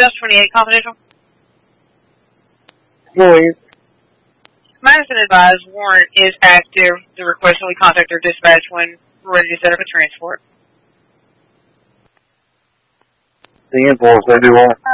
Delta 28 confidential. Please. Madison advised warrant is active. The request will contact their dispatch when ready to set up a transport. The invoice, they do what?